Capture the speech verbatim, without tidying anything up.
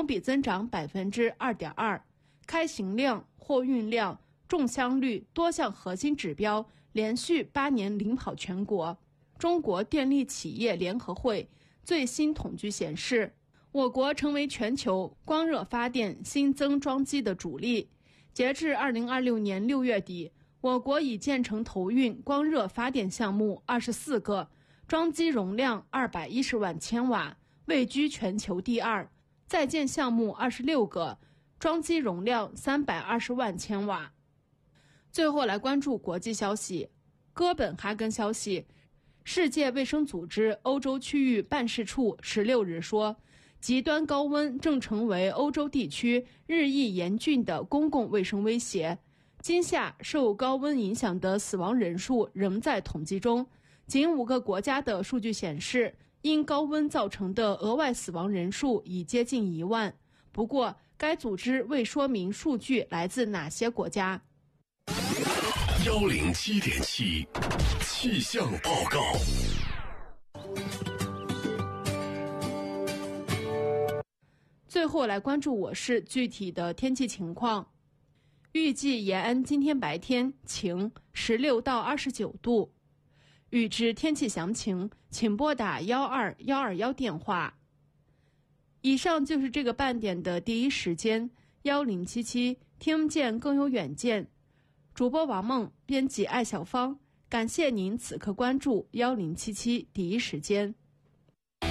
比增长百分之二点二，开行量、货运量、重箱率多项核心指标连续八年领跑全国。中国电力企业联合会最新统计显示，我国成为全球光热发电新增装机的主力。截至二零二六年六月底，我国已建成投运光热发电项目二十四个，装机容量二百一十万千瓦，位居全球第二。在建项目二十六个，装机容量三百二十万千瓦。最后来关注国际消息。哥本哈根消息，世界卫生组织欧洲区域办事处十六日说，极端高温正成为欧洲地区日益严峻的公共卫生威胁。今夏受高温影响的死亡人数仍在统计中，仅五个国家的数据显示，因高温造成的额外死亡人数已接近一万。不过，该组织未说明数据来自哪些国家。 幺零七点七气象报告。 最后来关注我市具体的天气情况。预计延安今天白天晴，十六到二十九度。预知天气详情，请拨打幺二幺二幺电话。以上就是这个半点的第一时间，幺零七七听见更有远见。主播王梦，编辑艾小芳，感谢您此刻关注幺零七七第一时间。